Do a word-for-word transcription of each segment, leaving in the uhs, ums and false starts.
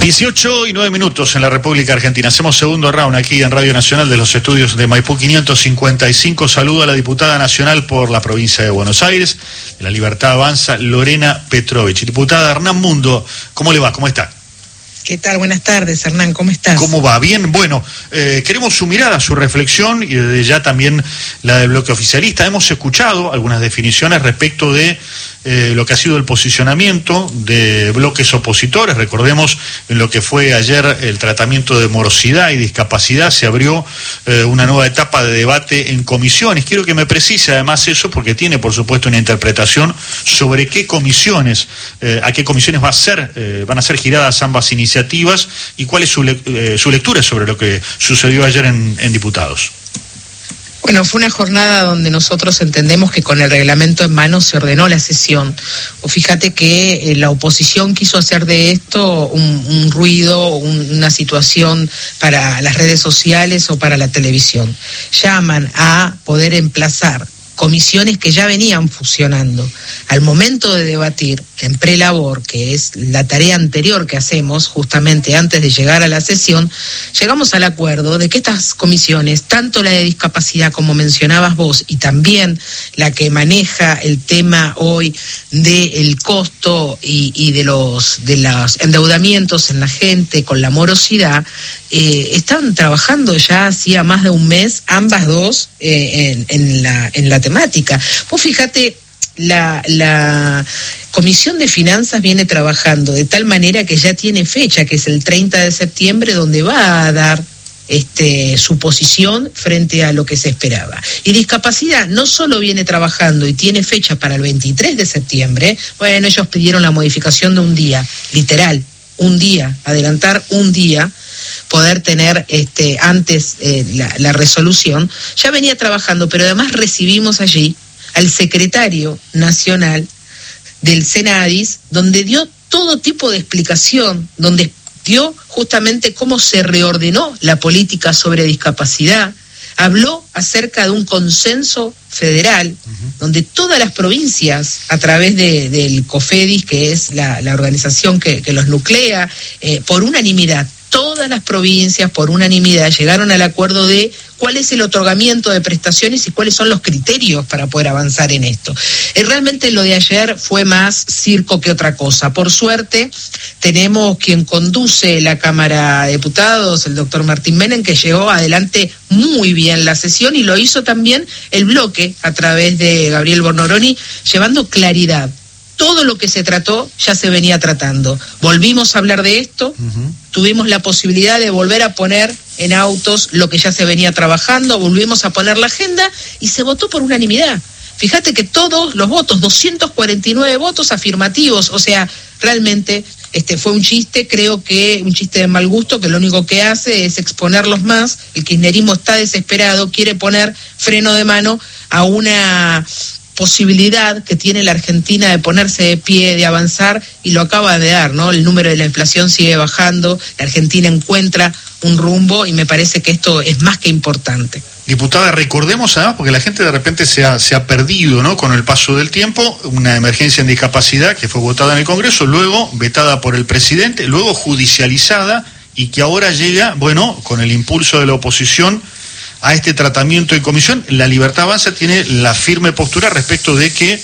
dieciocho y nueve minutos en la República Argentina. Hacemos segundo round aquí en Radio Nacional de los estudios de Maipú quinientos cincuenta y cinco. Saludo a la diputada nacional por la provincia de Buenos Aires, de La Libertad Avanza, Lorena Petrovich. Diputada Hernán Mundo, ¿cómo le va? ¿Cómo está? ¿Qué tal? Buenas tardes, Hernán, ¿cómo estás? ¿Cómo va? Bien, bueno, eh, queremos su mirada, su reflexión y desde ya también la del bloque oficialista. Hemos escuchado algunas definiciones respecto de eh, lo que ha sido el posicionamiento de bloques opositores. Recordemos en lo que fue ayer el tratamiento de morosidad y discapacidad, se abrió eh, una nueva etapa de debate en comisiones. Quiero que me precise además eso porque tiene por supuesto una interpretación sobre qué comisiones, eh, a qué comisiones va a ser, eh, van a ser giradas ambas iniciativas y cuál es su, le eh, su lectura sobre lo que sucedió ayer en, en diputados. Bueno, fue una jornada donde nosotros entendemos que con el reglamento en mano se ordenó la sesión. O fíjate que eh, la oposición quiso hacer de esto un, un ruido, un, una situación para las redes sociales o para la televisión. Llaman a poder emplazar comisiones que ya venían fusionando. Al momento de debatir en prelabor, que es la tarea anterior que hacemos justamente antes de llegar a la sesión, llegamos al acuerdo de que estas comisiones, tanto la de discapacidad como mencionabas vos, y también la que maneja el tema hoy del costo y, y de los de los endeudamientos en la gente con la morosidad, eh, están trabajando ya hacía más de un mes, ambas dos, eh, en, en la en la temática. Vos fíjate, la, la Comisión de Finanzas viene trabajando de tal manera que ya tiene fecha, que es el treinta de septiembre, donde va a dar este, su posición frente a lo que se esperaba. Y discapacidad no solo viene trabajando y tiene fecha para el veintitrés de septiembre, bueno, ellos pidieron la modificación de un día, literal, un día, adelantar un día, poder tener este antes eh, la, la resolución, ya venía trabajando, pero además recibimos allí al secretario nacional del Senadis, donde dio todo tipo de explicación, donde dio justamente cómo se reordenó la política sobre discapacidad, habló acerca de un consenso federal, uh-huh. donde todas las provincias, a través de, del COFEDIS, que es la, la organización que, que los nuclea, eh, por unanimidad, todas las provincias por unanimidad llegaron al acuerdo de cuál es el otorgamiento de prestaciones y cuáles son los criterios para poder avanzar en esto. Eh, realmente lo de ayer fue más circo que otra cosa. Por suerte, tenemos quien conduce la Cámara de Diputados, el doctor Martín Menem, que llevó adelante muy bien la sesión y lo hizo también el bloque a través de Gabriel Bornoroni, llevando claridad. Todo lo que se trató ya se venía tratando. Volvimos a hablar de esto, uh-huh. tuvimos la posibilidad de volver a poner en autos lo que ya se venía trabajando, volvimos a poner la agenda y se votó por unanimidad. Fíjate que todos los votos, doscientos cuarenta y nueve votos afirmativos, o sea, realmente este fue un chiste, creo que un chiste de mal gusto, que lo único que hace es exponerlos más. El kirchnerismo está desesperado, quiere poner freno de mano a una posibilidad que tiene la Argentina de ponerse de pie, de avanzar, y lo acaba de dar, ¿no? El número de la inflación sigue bajando, la Argentina encuentra un rumbo y me parece que esto es más que importante. Diputada, recordemos además, porque la gente de repente se ha, se ha perdido, ¿no? Con el paso del tiempo, una emergencia en discapacidad que fue votada en el Congreso, luego vetada por el presidente, luego judicializada y que ahora llega, bueno, con el impulso de la oposición, a este tratamiento en comisión. La Libertad Avanza tiene la firme postura respecto de que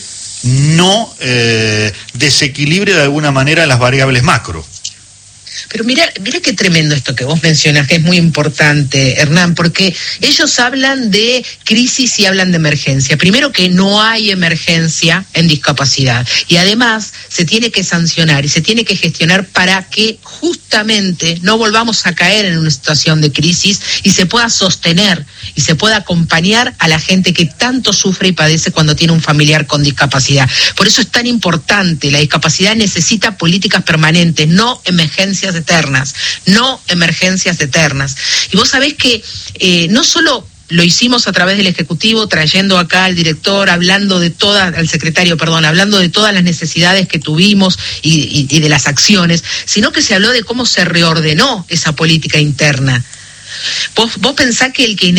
no eh, desequilibre de alguna manera las variables macro. Pero mira, mira qué tremendo esto que vos mencionas, que es muy importante, Hernán, porque ellos hablan de crisis y hablan de emergencia. Primero, que no hay emergencia en discapacidad y además se tiene que sancionar y se tiene que gestionar para que justamente no volvamos a caer en una situación de crisis y se pueda sostener y se pueda acompañar a la gente que tanto sufre y padece cuando tiene un familiar con discapacidad. Por eso es tan importante, la discapacidad necesita políticas permanentes, no emergencias eternas, no emergencias eternas. Y vos sabés que eh, no solo lo hicimos a través del Ejecutivo, trayendo acá al director, hablando de todas, al secretario, perdón, hablando de todas las necesidades que tuvimos y, y, y de las acciones, sino que se habló de cómo se reordenó esa política interna. Vos, vos pensás que el que